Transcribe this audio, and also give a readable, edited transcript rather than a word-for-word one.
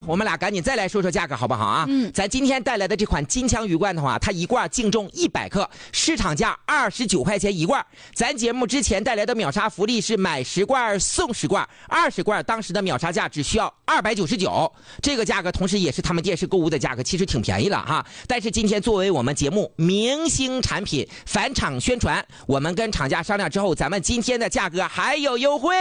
我们俩赶紧再来说说价格好不好啊？咱今天带来的这款金枪鱼罐头啊，它一罐净重100克，市场价29块钱一罐。咱节目之前带来的秒杀福利是买10罐送10罐，20罐当时的秒杀价只需要299，这个价格同时也是他们电视购物的价格，其实挺便宜了哈。但是今天作为我们节目明星产品返厂宣传，我们跟厂家商量之后，咱们今天的价格还有优惠。